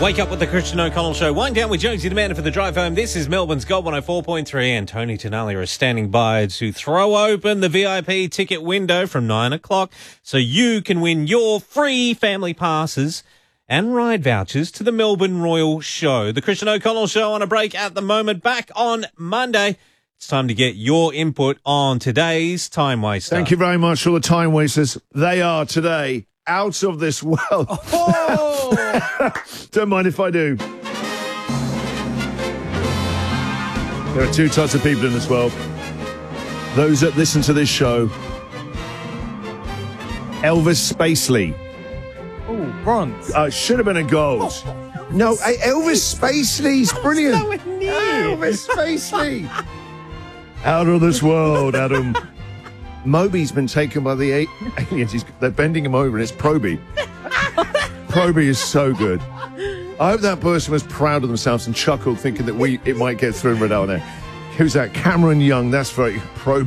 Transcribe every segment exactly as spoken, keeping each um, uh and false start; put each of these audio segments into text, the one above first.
Wake up with the Christian O'Connell Show. Wind down with Jonesy the Man for the drive home. This is Melbourne's Gold one oh four point three, and Tony Tenalia is standing by to throw open the V I P ticket window from nine o'clock so you can win your free family passes and ride vouchers to the Melbourne Royal Show. The Christian O'Connell Show on a break at the moment. Back on Monday. It's time to get your input on today's Time Waster. Thank you very much for the Time Wasters. They are today out of this world. Oh! Don't mind if I do. There are two types of people in this world. Those that listen to this show. Elvis Spacely. Oh, bronze. Uh, should have been a gold. Oh. No, hey, Elvis Spacely's brilliant. Elvis Spacely. Out of this world, Adam. Moby's been taken by the a- aliens. He's, they're bending him over, and it's Proby. Proby is so good. I hope that person was proud of themselves and chuckled, thinking that we it might get through and read out there. Who's that? Cameron Young. That's very Proby.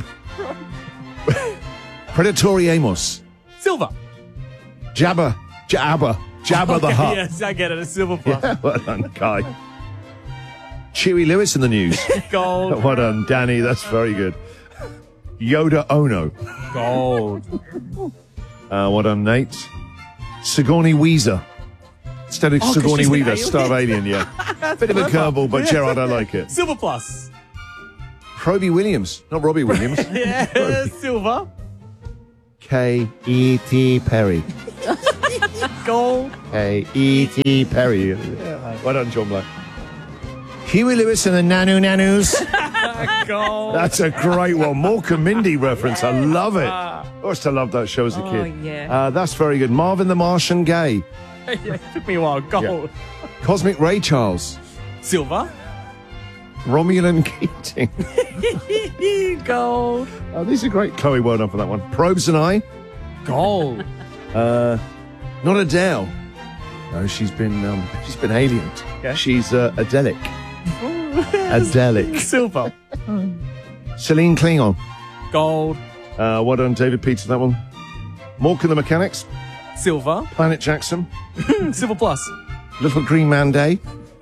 Predatory Amos. Silver. Jabba. Jabba. Jabba okay, the Hutt. Yes, I get it. A silver plus. Yeah, well done, Kai. Chewy Lewis in the news. Gold. Well done, Danny. That's very good. Yoda Ono. Gold. Uh, well done, Nate. Sigourney Weaver. Instead of Oh, 'cause Sigourney she's an Weaver, alien. Star of Alien, yeah. Bit of a curveball, but Gerard, I like it. Silver plus. Proby Williams, not Robbie Williams. Yeah, silver. K E T Perry. Gold. K E T Perry. Yeah, well done, John Black. Huey Lewis and the Nanu Nanus. Gold. That's a great one. Mork and Mindy reference. I love it. I used to love that show as a Oh, kid. yeah. Uh, that's very good. Marvin the Martian Gaye. Yeah, it took me a while. Gold. Cosmic Ray Charles. Silver. Romulan Keating. Gold. Oh, these are great. Chloe, well done for that one. Probes and I. Gold. Uh, not Adele. No, she's been um, she's been aliened. Okay. She's uh, Adelic. Adelic. Silver. Celine Klingon. Gold. Uh, well done, David Peter, that one. Mork and the Mechanics. Silver. Planet Jackson. Silver plus. Little Green Man Day.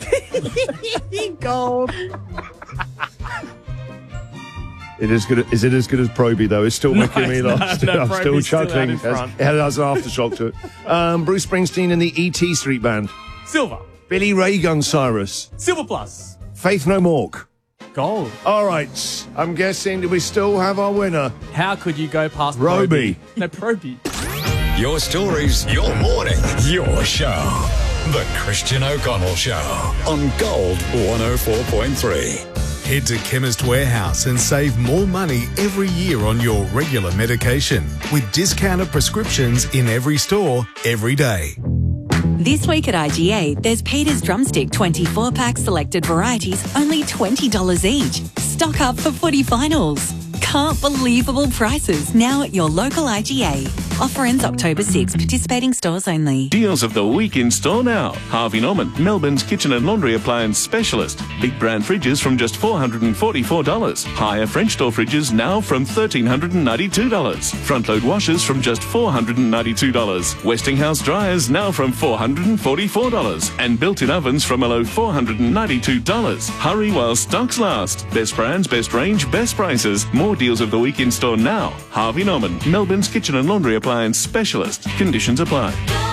Gold. It is good. Is it as good as Proby though? It's still making No, me no, laugh. no, I'm still Proby's still out chuckling. in front. it has an aftershock to it. Um, Bruce Springsteen and the E T Street Band. Silver. Billy Ray Gun Cyrus. Silver plus. Faith No Mork. Gold. All right. I'm guessing, do we still have our winner? How could you go past Roby. Proby? No, Proby. Your stories, your morning, your show. The Christian O'Connell Show on Gold one oh four point three. Head to Chemist Warehouse and save more money every year on your regular medication with discounted prescriptions in every store, every day. This week at I G A, there's Peter's Drumstick twenty-four pack selected varieties, only twenty dollars each. Stock up for footy finals. Can't believable prices now at your local I G A. Offer ends October sixth. Participating stores only. Deals of the week in store now. Harvey Norman, Melbourne's kitchen and laundry appliance specialist. Big brand fridges from just four hundred forty-four dollars. Higher French door fridges now from one thousand three hundred ninety-two dollars. Front load washers from just four hundred ninety-two dollars. Westinghouse dryers now from four hundred forty-four dollars. And built-in ovens from a low four hundred ninety-two dollars. Hurry while stocks last. Best brands, best range, best prices. More deals of the week in store now. Harvey Norman, Melbourne's kitchen and laundry appliance specialist. Conditions apply.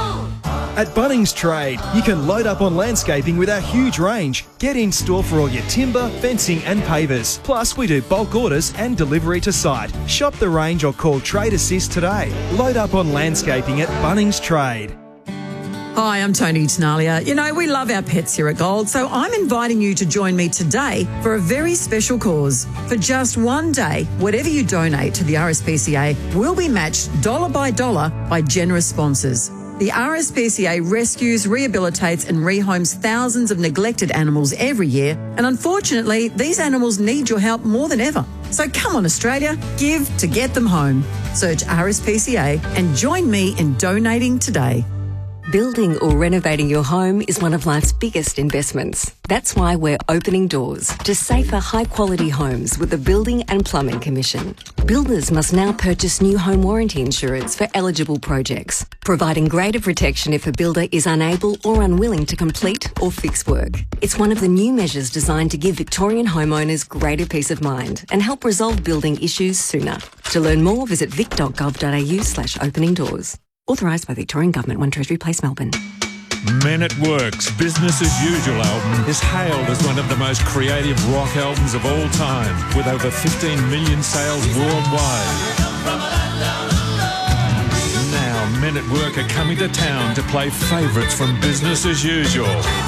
At Bunnings Trade, you can load up on landscaping with our huge range. Get in store for all your timber, fencing and pavers. Plus, we do bulk orders and delivery to site. Shop the range or call Trade Assist today. Load up on landscaping at Bunnings Trade. Hi, I'm Tony Tenalia. You know, we love our pets here at Gold, so I'm inviting you to join me today for a very special cause. For just one day, whatever you donate to the R S P C A will be matched dollar by dollar by generous sponsors. The R S P C A rescues, rehabilitates and rehomes thousands of neglected animals every year, and unfortunately, these animals need your help more than ever. So come on, Australia, give to get them home. Search R S P C A and join me in donating today. Building or renovating your home is one of life's biggest investments. That's why we're opening doors to safer, high-quality homes with the Building and Plumbing Commission. Builders must now purchase new home warranty insurance for eligible projects, providing greater protection if a builder is unable or unwilling to complete or fix work. It's one of the new measures designed to give Victorian homeowners greater peace of mind and help resolve building issues sooner. To learn more, visit vic dot gov dot a u slash opening doors. Authorised by Victorian Government, One Treasury Place, Melbourne. Men at Work's Business as Usual album is hailed as one of the most creative rock albums of all time, with over fifteen million sales worldwide. Now, Men at Work are coming to town to play favourites from Business as Usual,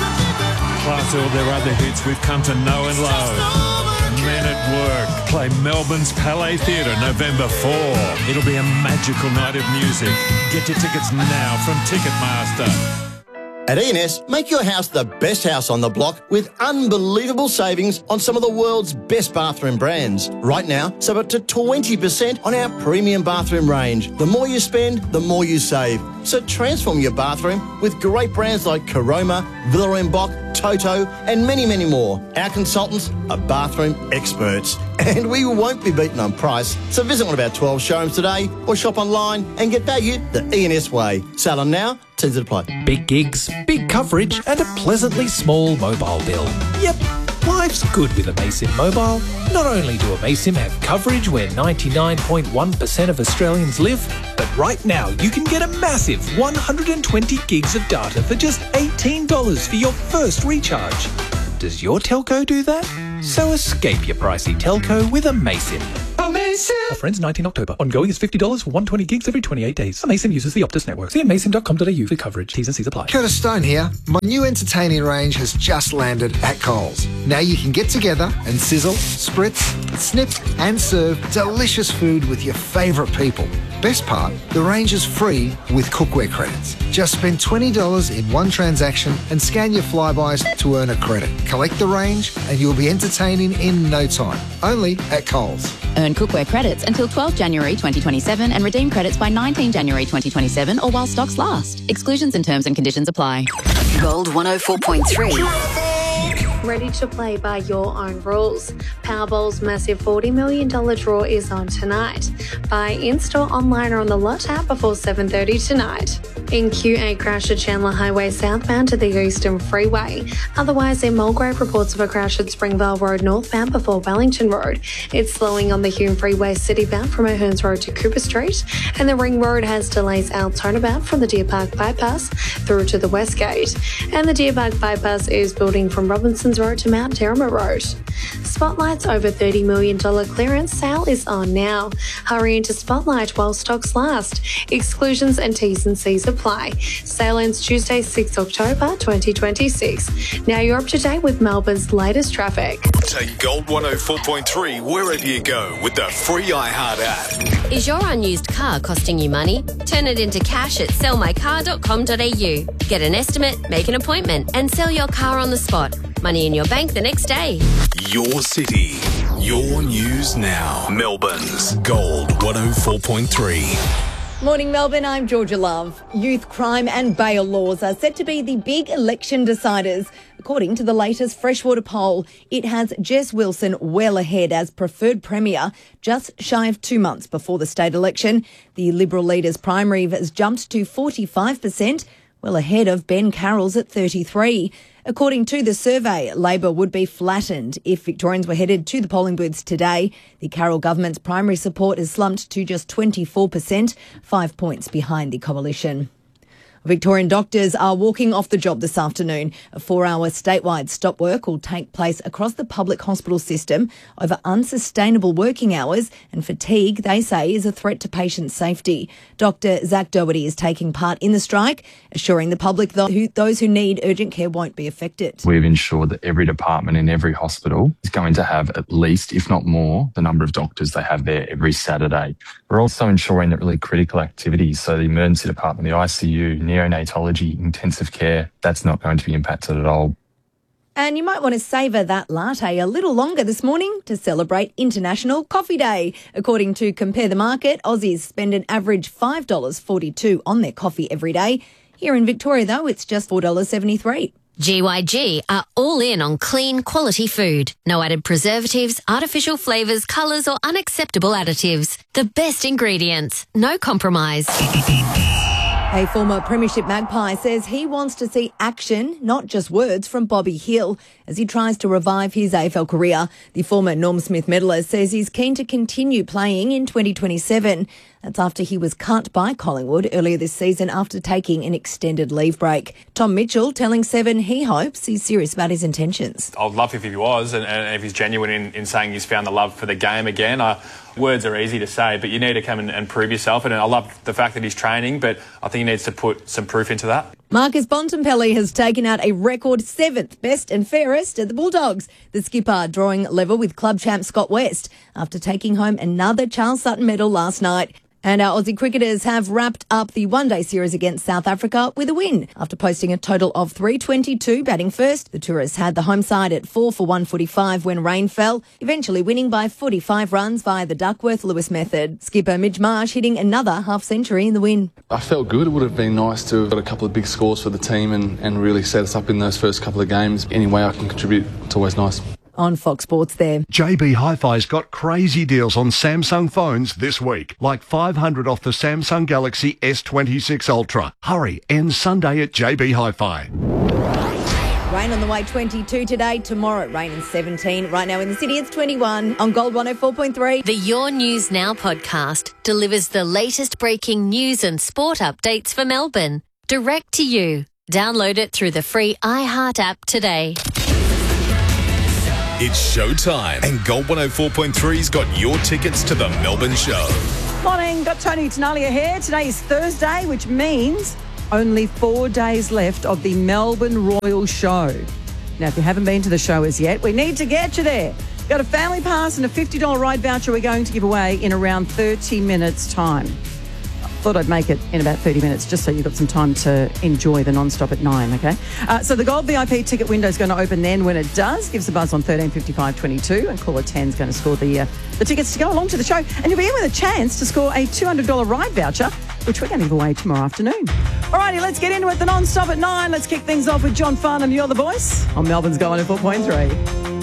plus all their other hits we've come to know and love. Men at Work play Melbourne's Palais Theatre November fourth. It'll be a magical night of music. Get your tickets now from Ticketmaster. At E and S, make your house the best house on the block with unbelievable savings on some of the world's best bathroom brands. Right now, save up to twenty percent on our premium bathroom range. The more you spend, the more you save. So transform your bathroom with great brands like Caroma, Villa and Boch, Toto, and many, many more. Our consultants are bathroom experts, and we won't be beaten on price. So visit one of our twelve showrooms today or shop online and get value the E and S way. Sale on now, terms apply. Big gigs, big coverage, and a pleasantly small mobile bill. Yep, life's good with Amaysim Mobile. Not only do Amaysim have coverage where ninety-nine point one percent of Australians live, but right now you can get a massive one hundred twenty gigs of data for just eighteen dollars for your first recharge. Does your telco do that? So escape your pricey telco with Amaysim. Amaysim! Offer ends nineteenth October. Ongoing is fifty dollars for one hundred twenty gigs every twenty-eight days. Amaysim uses the Optus network. See amaysim dot com dot a u for coverage. T's and C's apply. Curtis Stone here. My new entertaining range has just landed at Coles. Now you can get together and sizzle, spritz, snip and serve delicious food with your favourite people. Best part, the range is free with cookware credits. Just spend twenty dollars in one transaction and scan your flybys to earn a credit. Collect the range and you'll be entertaining in no time. Only at Coles. Earn cookware credits until twelfth January twenty twenty-seven and redeem credits by nineteenth January twenty twenty-seven or while stocks last. Exclusions and terms and conditions apply. Gold one oh four point three. Ready to play by your own rules. Powerball's massive forty million dollars draw is on tonight. Buy in-store, online or on the Lot app before seven thirty tonight. In Q A crash at Chandler Highway southbound to the Eastern Freeway. Otherwise, in Mulgrave, reports of a crash at Springvale Road northbound before Wellington Road. It's slowing on the Hume Freeway citybound from O'Hearns Road to Cooper Street. And the Ring Road has delays out turnabout from the Deer Park Bypass through to the West Gate. And the Deer Park Bypass is building from Robinson's Road to Mount Terima Road. Spotlight's over thirty million dollars clearance sale is on now. Hurry into Spotlight while stocks last. Exclusions and T's and C's apply. Sale ends Tuesday, sixth October twenty twenty-six. Now you're up to date with Melbourne's latest traffic. Take Gold one oh four point three wherever you go with the free iHeart app. Is your unused car costing you money? Turn it into cash at sell my car dot com dot a u. Get an estimate, make an appointment, and sell your car on the spot. Money in your bank the next day. Your city, your news now. Melbourne's Gold one oh four point three. Morning, Melbourne. I'm Georgia Love. Youth crime and bail laws are set to be the big election deciders. According to the latest Freshwater poll, it has Jess Wilson well ahead as preferred premier, just shy of two months before the state election. The Liberal leader's primary has jumped to forty-five percent, well ahead of Ben Carroll's at thirty-three. According to the survey, Labor would be flattened if Victorians were headed to the polling booths today. The Carroll government's primary support has slumped to just twenty-four percent, five points behind the coalition. Victorian doctors are walking off the job this afternoon. A four-hour statewide stop work will take place across the public hospital system over unsustainable working hours and fatigue, they say, is a threat to patient safety. Doctor Zach Doherty is taking part in the strike, assuring the public that those who need urgent care won't be affected. We've ensured that every department in every hospital is going to have at least, if not more, the number of doctors they have there every Saturday. We're also ensuring that really critical activities, so the emergency department, the I C U, neonatology, intensive care, that's not going to be impacted at all. And you might want to savour that latte a little longer this morning to celebrate International Coffee Day. According to Compare the Market, Aussies spend an average five dollars forty-two on their coffee every day. Here in Victoria, though, it's just four dollars seventy-three. G Y G are all in on clean, quality food. No added preservatives, artificial flavours, colours or unacceptable additives. The best ingredients. No compromise. A former Premiership Magpie says he wants to see action, not just words, from Bobby Hill as he tries to revive his A F L career. The former Norm Smith medalist says he's keen to continue playing in twenty twenty-seven. That's after he was cut by Collingwood earlier this season after taking an extended leave break. Tom Mitchell telling Seven he hopes he's serious about his intentions. I'd love if he was and, and if he's genuine in, in saying he's found the love for the game again. Uh, words are easy to say, but you need to come and, and prove yourself. And I love the fact that he's training, but I think he needs to put some proof into that. Marcus Bontempelli has taken out a record seventh best and fairest at the Bulldogs. The skipper drawing level with club champ Scott West after taking home another Charles Sutton medal last night. And our Aussie cricketers have wrapped up the one-day series against South Africa with a win. After posting a total of three twenty-two batting first, the tourists had the home side at four for one forty-five when rain fell, eventually winning by forty-five runs via the Duckworth-Lewis method. Skipper Midge Marsh hitting another half-century in the win. I felt good. It would have been nice to have got a couple of big scores for the team and, and really set us up in those first couple of games. Any way I can contribute, it's always nice. On Fox Sports there. J B Hi-Fi's got crazy deals on Samsung phones this week, like five hundred off the Samsung Galaxy S twenty-six Ultra. Hurry, ends Sunday at J B Hi-Fi. Rain on the way, twenty-two today. Tomorrow, rain and seventeen. Right now in the city, it's twenty-one. On Gold one oh four point three. The Your News Now podcast delivers the latest breaking news and sport updates for Melbourne. Direct to you. Download it through the free iHeart app today. It's showtime, and Gold one oh four point three's got your tickets to the Melbourne show. Morning, got Tony Tenalia here. Today is Thursday, which means only four days left of the Melbourne Royal Show. Now, if you haven't been to the show as yet, we need to get you there. Got a family pass and a fifty dollars ride voucher we're going to give away in around thirty minutes' time. Thought I'd make it in about thirty minutes just so you've got some time to enjoy the non-stop at nine, okay? Uh, so the Gold V I P ticket window is going to open then. When it does, give us a buzz on thirteen fifty-five twenty-two and caller ten is going to score the uh, the tickets to go along to the show. And you'll be in with a chance to score a two hundred dollars ride voucher, which we're going to give away tomorrow afternoon. All righty, let's get into it. The non-stop at nine. Let's kick things off with John Farnham. You're the voice on Melbourne's Go one oh four point three.